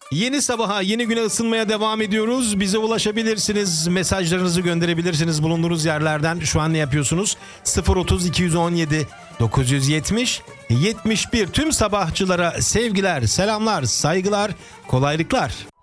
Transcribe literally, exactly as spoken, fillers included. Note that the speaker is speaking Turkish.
Yeni sabaha, yeni güne ısınmaya devam ediyoruz. Bize ulaşabilirsiniz, mesajlarınızı gönderebilirsiniz bulunduğunuz yerlerden. Şu an ne yapıyorsunuz? sıfır otuz iki on yedi dokuz yüz yetmiş yetmiş bir. Tüm sabahçılara sevgiler, selamlar, saygılar, kolaylıklar.